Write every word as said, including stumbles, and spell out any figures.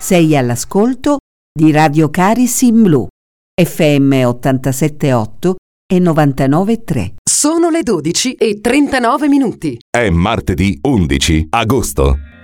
Sei all'ascolto di Radio Caris in Blu, F M ottantasette virgola otto e novantanove virgola tre. Sono le dodici e trentanove minuti. È martedì undici agosto.